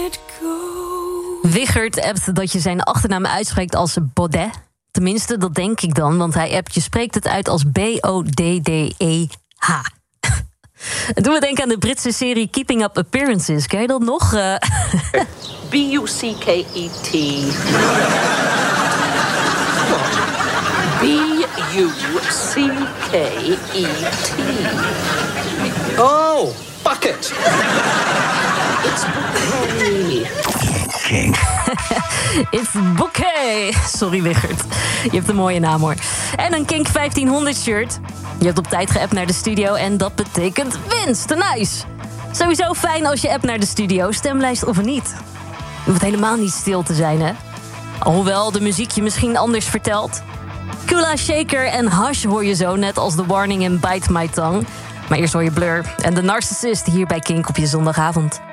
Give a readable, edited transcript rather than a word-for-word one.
Wichert appt dat je zijn achternaam uitspreekt als Baudet. Tenminste, dat denk ik dan, want hij appt, je spreekt het uit als B-O-D-D-E-H. Het doet me denken aan de Britse serie Keeping Up Appearances. Ken je dat nog? B-U-C-K-E-T. B-U-C-K-E-T. Oh, bucket. It's bouquet. King. It's bouquet. Sorry, Wichert. Je hebt een mooie naam, hoor. En een Kink 1500 shirt. Je hebt op tijd geappt naar de studio en dat betekent winst. Nice. Sowieso fijn als je appt naar de studio, stemlijst of niet. Je hoeft helemaal niet stil te zijn, hè? Alhoewel de muziek je misschien anders vertelt. Kula Shaker en Hush hoor je zo, net als The Warning in Bite My Tongue. Maar eerst hoor je Blur en The Narcissist hier bij Kink op je zondagavond.